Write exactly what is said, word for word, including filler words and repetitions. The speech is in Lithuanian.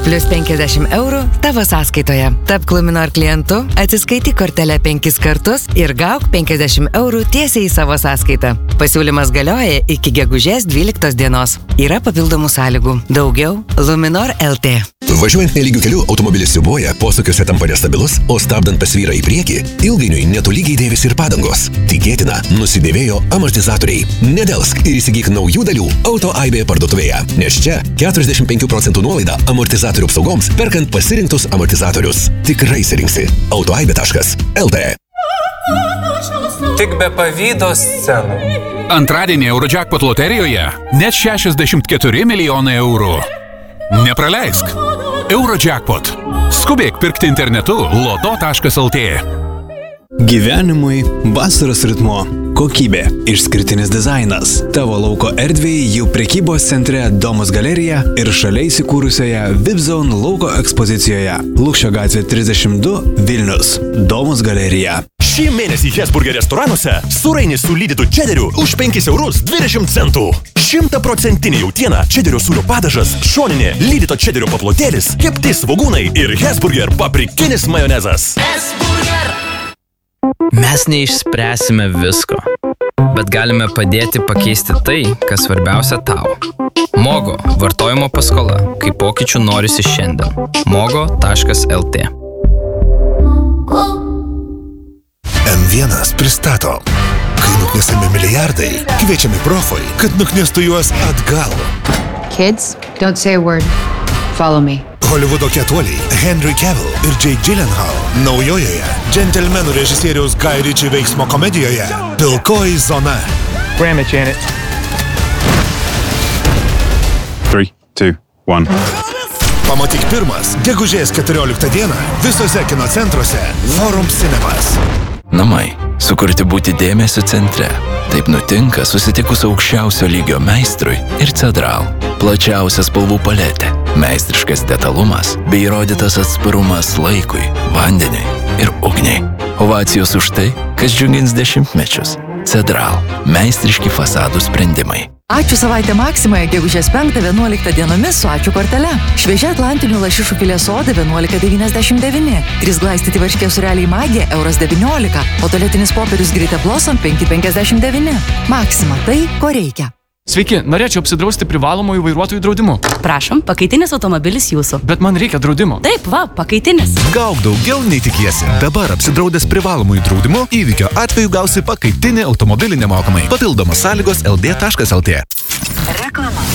Plius penkiasdešimt eurų tavo sąskaitoje. Tapk Luminor klientu, atsiskaityk kortelę penkis kartus ir gauk penkiasdešimt eurų tiesiai į savo sąskaitą. Pasiūlymas galioja iki gegužės dvyliktos dienos. Yra papildomų sąlygų. Daugiau Luminor L T. Važiuojant nelygių kelių, automobilis siubuoja, posūkiuose tampa nestabilus, o stabdant pasvyra į priekį, ilgainiui netolygiai dėvisi ir padangos. Tikėtina, nusidėvėjo amortizatoriai. Nedelsk ir įsigyk naujų dalių AutoAibė parduotuvėje, nes čia keturiasdešimt penkių procentų nuolaida amortizatorių apsaugoms, perkant pasirinktus amortizatorius. Tikrai įsirinksi. autoaibė taškas el t. Tik be pavydo scenų. Antradienį Eurojackpot loterijoje net šešiasdešimt keturi milijonai eurų. Nepraleisk. Eurojackpot. Skubėk pirkti internetu loto taškas el tė. Gyvenimui vasaros ritmo. Kokybė, išskirtinis dizainas. Tavo lauko erdvėje jau prekybos centre Domus galerija ir šalia įsikūrusioje V I P Zone lauko ekspozicijoje. Lukšio gatvė trisdešimt du, Vilnius. Domus galerija. Šį mėnesį Hesburger restoranuose surainis su lydytų čederiu už penkis eurus dvidešimt centų. Šimtaprocentinė jautiena, čederio sūrio padažas, šoninė, lydyto čederio paplotėlis, kepti svogūnai ir Hesburger paprikinis majonezas. Hesburger! Mes neišspręsime visko, bet galime padėti pakeisti tai, kas svarbiausia tau. Mogo – vartojimo paskola, kai pokyčių norisi šiandien. mogo taškas el tė. em vienas pristato. Kai nuknesami milijardai, kviečiami profai, kad nuknestų juos atgal. Kids, don't say a word. Follow me. Holivudo kietuoliai Henry Cavill ir Jake Gyllenhaal naujojoje džentelmenų režisieriaus Guy Ritchie veiksmo komedijoje Pilkoji zona. Ram it, Janet. three, two, one. Pamatyk pirmas, gegužės keturioliktą dieną visose kino centruose Forum Cinemas. Namai sukurti būti dėmesio centre. Taip nutinka susitikus aukščiausio lygio meistrui ir Cedral. Plačiausia spalvų paletė, meistriškas detalumas bei įrodytas atsparumas laikui, vandeniui ir ugniai. Ovacijos už tai, kas džiugins dešimtmečius. Cedral. Meistriški fasadų sprendimai. Ačiū savaitę Maksimoje, gegužės penktą vienuoliktą dienomis su Ačiū kortele. Šviežia atlantinių lašišų filės soda vienuolika devyniasdešimt devyni. Trys glaistyti varškė sureliai magija euras devyniolika. O tualetinis popierius Grite Blossom penki penkiasdešimt devyni. Maksima, tai ko reikia. Sveiki, norėčiau apsidrausti privalomųjų vairuotojų draudimu. Prašom, pakaitinis automobilis jūsų. Bet man reikia draudimo. Taip, va, pakaitinis. Gauk daugiau nei tikiesi. Dabar apsidraudęs privalomųjų draudimu, įvykio atveju gausi pakaitinį automobilį nemokamai. Papildomos sąlygos el dė taškas el tė. Reklama.